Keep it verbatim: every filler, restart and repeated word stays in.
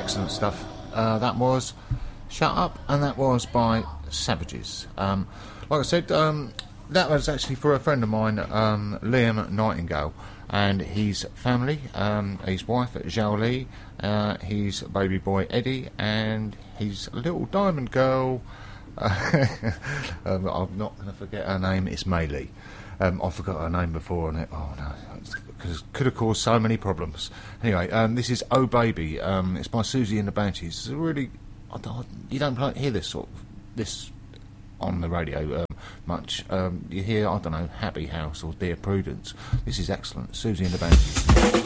excellent stuff. Uh, that was Shut Up, and that was by Savages. Um, like I said, um, that was actually for a friend of mine, um, Liam Nightingale, and his family, um, his wife, Zhao Li, uh, his baby boy, Eddie, and his little diamond girl. Uh, um, I'm not going to forget her name, it's Mei Li. Um, I forgot her name before, and it, oh no, because could have caused so many problems. Anyway, um, this is Oh Baby. Um, it's by Susie and the Banshees. It's a really, I don't, you don't like, hear this sort of this on the radio um, much. Um, you hear, I don't know, Happy House or Dear Prudence. This is excellent. Susie and the Banshees.